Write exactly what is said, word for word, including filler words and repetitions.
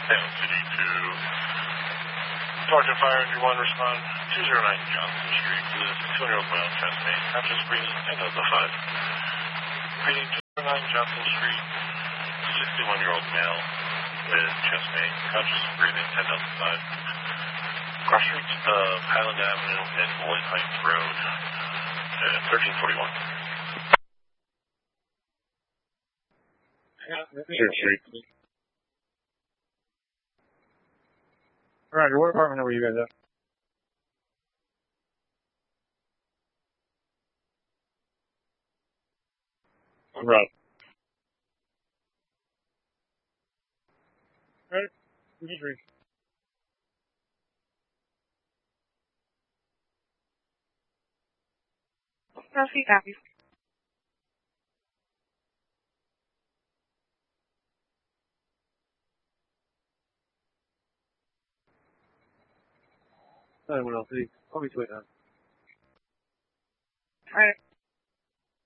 Salem City to Sergeant Fire Engine one, respond two zero nine Johnson Street to the six-year-old male chest pain, conscious breathing, ten Delta five. Reading two zero nine Johnson Street, sixty-one-year-old male with chest pain, conscious breathing, ten Delta five. Cross streets of Highland Avenue and Lloyd Heights Road, uh, thirteen forty-one. Sure, Street. Roger, what apartment number are you guys at? Right. Right. Dimitri. Kelsey, copy. Anyone else? Call me to it now. Alright.